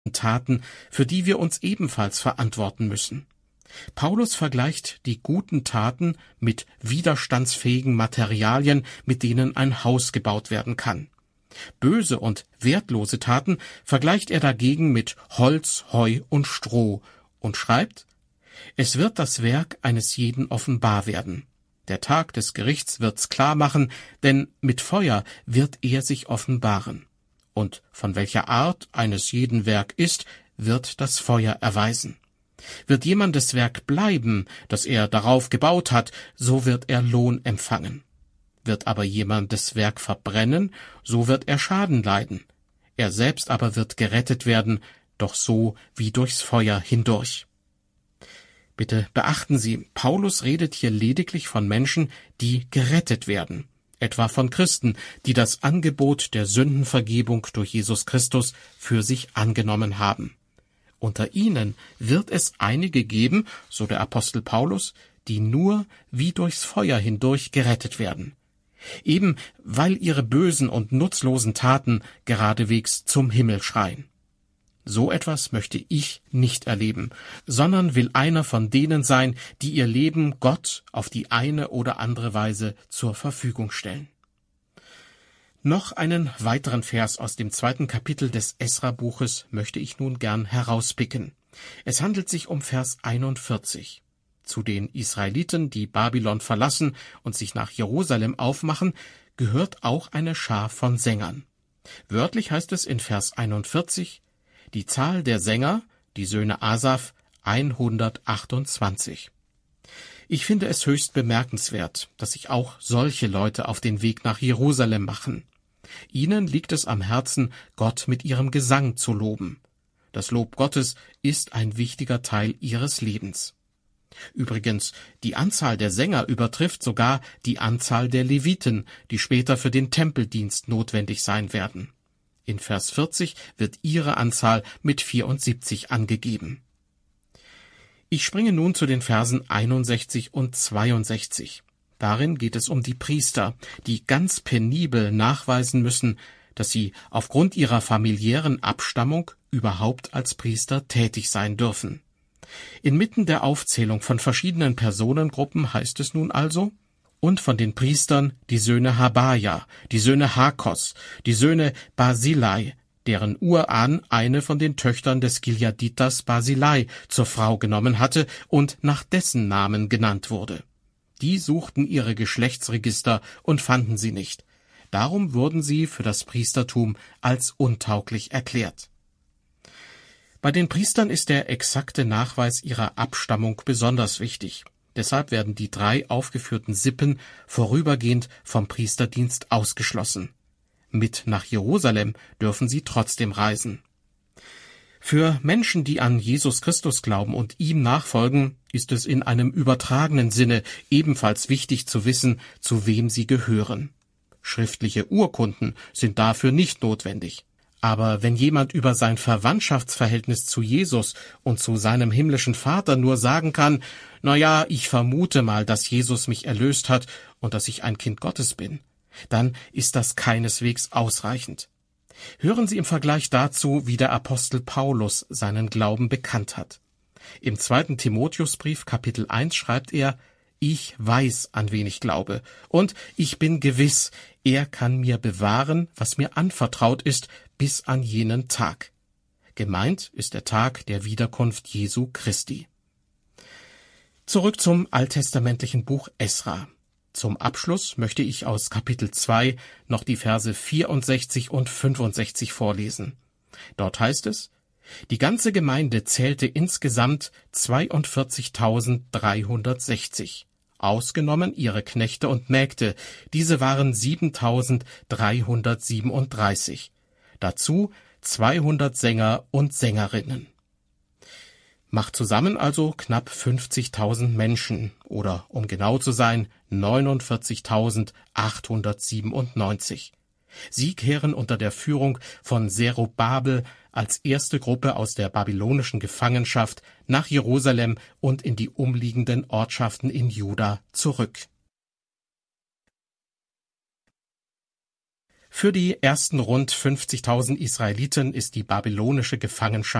Taten, für die wir uns ebenfalls verantworten müssen. Paulus vergleicht die guten Taten mit widerstandsfähigen Materialien, mit denen ein Haus gebaut werden kann. Böse und wertlose Taten vergleicht er dagegen mit Holz, Heu und Stroh und schreibt: Es wird das Werk eines jeden offenbar werden. Der Tag des Gerichts wird's klar machen, denn mit Feuer wird er sich offenbaren. Und von welcher Art eines jeden Werk ist, wird das Feuer erweisen. Wird jemandes Werk bleiben, das er darauf gebaut hat, so wird er Lohn empfangen. Wird aber jemandes Werk verbrennen, so wird er Schaden leiden. Er selbst aber wird gerettet werden, doch so wie durchs Feuer hindurch. Bitte beachten Sie, Paulus redet hier lediglich von Menschen, die gerettet werden, etwa von Christen, die das Angebot der Sündenvergebung durch Jesus Christus für sich angenommen haben. Unter ihnen wird es einige geben, so der Apostel Paulus, die nur wie durchs Feuer hindurch gerettet werden. Eben weil ihre bösen und nutzlosen Taten geradewegs zum Himmel schreien. So etwas möchte ich nicht erleben, sondern will einer von denen sein, die ihr Leben Gott auf die eine oder andere Weise zur Verfügung stellen. Noch einen weiteren Vers aus dem 2. Kapitel des Esra-Buches möchte ich nun gern herauspicken. Es handelt sich um Vers 41. Zu den Israeliten, die Babylon verlassen und sich nach Jerusalem aufmachen, gehört auch eine Schar von Sängern. Wörtlich heißt es in Vers 41, die Zahl der Sänger, die Söhne Asaf, 128. Ich finde es höchst bemerkenswert, dass sich auch solche Leute auf den Weg nach Jerusalem machen. Ihnen liegt es am Herzen, Gott mit ihrem Gesang zu loben. Das Lob Gottes ist ein wichtiger Teil ihres Lebens. Übrigens, die Anzahl der Sänger übertrifft sogar die Anzahl der Leviten, die später für den Tempeldienst notwendig sein werden. In Vers 40 wird ihre Anzahl mit 74 angegeben. Ich springe nun zu den Versen 61 und 62. Darin geht es um die Priester, die ganz penibel nachweisen müssen, dass sie aufgrund ihrer familiären Abstammung überhaupt als Priester tätig sein dürfen. Inmitten der Aufzählung von verschiedenen Personengruppen heißt es nun also: Und von den Priestern die Söhne Habaja, die Söhne Hakos, die Söhne Basilai, deren Urahn eine von den Töchtern des Gileaditers Basilai zur Frau genommen hatte und nach dessen Namen genannt wurde. Die suchten ihre Geschlechtsregister und fanden sie nicht. Darum wurden sie für das Priestertum als untauglich erklärt. Bei den Priestern ist der exakte Nachweis ihrer Abstammung besonders wichtig. Deshalb werden die 3 aufgeführten Sippen vorübergehend vom Priesterdienst ausgeschlossen. Mit nach Jerusalem dürfen sie trotzdem reisen. Für Menschen, die an Jesus Christus glauben und ihm nachfolgen, ist es in einem übertragenen Sinne ebenfalls wichtig zu wissen, zu wem sie gehören. Schriftliche Urkunden sind dafür nicht notwendig. Aber wenn jemand über sein Verwandtschaftsverhältnis zu Jesus und zu seinem himmlischen Vater nur sagen kann, na ja, ich vermute mal, dass Jesus mich erlöst hat und dass ich ein Kind Gottes bin, dann ist das keineswegs ausreichend. Hören Sie im Vergleich dazu, wie der Apostel Paulus seinen Glauben bekannt hat. Im 2. Timotheusbrief Kapitel 1 schreibt er: Ich weiß, an wen ich glaube, und ich bin gewiss, er kann mir bewahren, was mir anvertraut ist, bis an jenen Tag. Gemeint ist der Tag der Wiederkunft Jesu Christi. Zurück zum alttestamentlichen Buch Esra. Zum Abschluss möchte ich aus Kapitel 2 noch die Verse 64 und 65 vorlesen. Dort heißt es: Die ganze Gemeinde zählte insgesamt 42.360, ausgenommen ihre Knechte und Mägde, diese waren 7.337, dazu 200 Sänger und Sängerinnen. Macht zusammen also knapp 50.000 Menschen, oder um genau zu sein, 49.897. Sie kehren unter der Führung von Zerubabel als erste Gruppe aus der babylonischen Gefangenschaft nach Jerusalem und in die umliegenden Ortschaften in Juda zurück. Für die ersten rund 50.000 Israeliten ist die babylonische Gefangenschaft